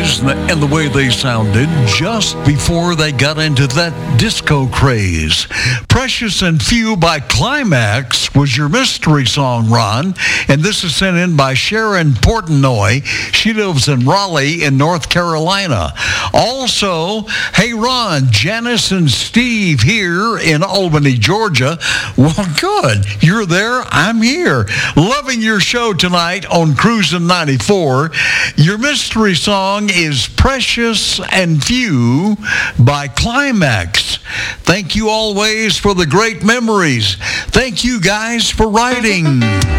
Craze and the way they sounded just before they got into that disco craze. Precious and Few by Climax was your mystery song, Ron. And this is sent in by Sharon Portnoy. She lives in Raleigh in North Carolina. Also, hey, Ron, Janice and Steve here in Albany, Georgia. Well, good. You're there. I'm here. Loving your show tonight on Cruisin' 94. Your mystery song is Precious and Few by Climax. Thank you always for the great memories. Thank you guys for writing.